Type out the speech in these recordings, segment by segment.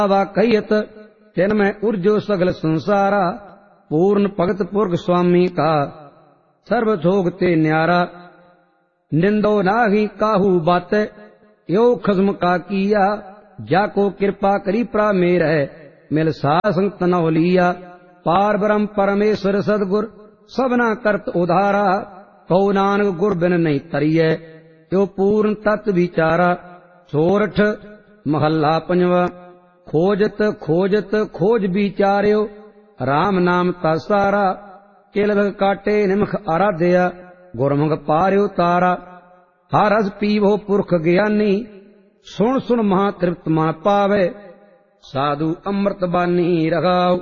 वा कहियत तिन में उर्जो सगल संसारा। पूर्ण भगत पुरख स्वामी का सर्व थोग ते न्यारा। निंदो नाही काहू बात यो खस्म का किया। जाको कृपा करी प्रा मेर है मिल सासंग तनव लिया। पार ब्रह्म परमेश्वर सदगुर सबना करत उधारा। कहो नानक गुर बिन नहीं तरिय यो पूर्ण तत् विचारा। सोरठ महला पंजवा। खोजत खोजत खोज विचार्यो राम नाम ता सारा। किलग काटे निमख आराध्या गुरमुख पार्यो तारा। हर रस पीवो पुरख ज्ञानी सुन सुन महा तृप्त मन पावे। साधु अमृत बानी रगाओ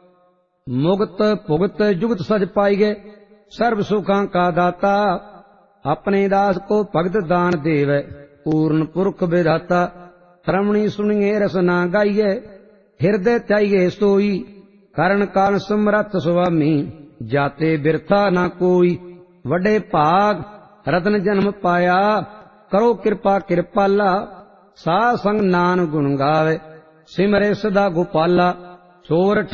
मुगत भुगत जुगत सज पाइगे सर्व सुखां का दाता। अपने दास को भगत दान देवे पूर्ण पुरख विधाता। श्रवणी सुनिए रसना गाइए हृदय त्याइए सोई। करण काल समरथ स्वामी जाते बिरथा ना कोई। वडे भाग रतन जन्म पाया करो कृपा कृपाला। सा संग नान गुण गावे सिमरे सदा गोपाला। सोरठ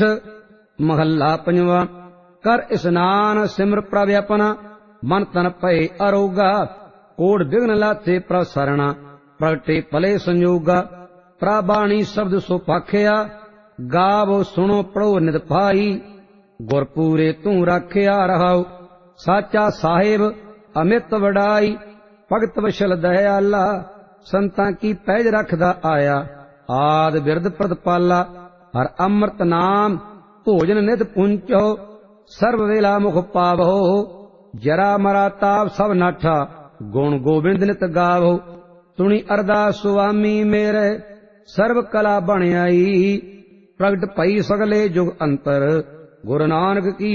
महला पंजवा। कर स्नान सिमर प्रभ अपना मन तन पए अरोगा। कोड विघ्न लाथे प्रसरणा प्रगटे भले संयोगा। प्राबाणी शब्द सो पाखिया गावो सुनो पढ़ो नित भाई। गुरपूरे तू राखिया रहाओ साचा साहिब अमित वडाई। भगत वशल दयाला संतां की पैज रखदा आया। आद बिरद प्रदपाला हर अमृत नाम भोजन नित पुंचो। सर्व वेला मुख पावो जरा मरा ताप सब नाठा। गुण गोबिंद नित गावो सुनी अरदास सुआमी मेरे। सर्व कला बण आई प्रगट पई सगले जुग अंतर। गुरु नानक की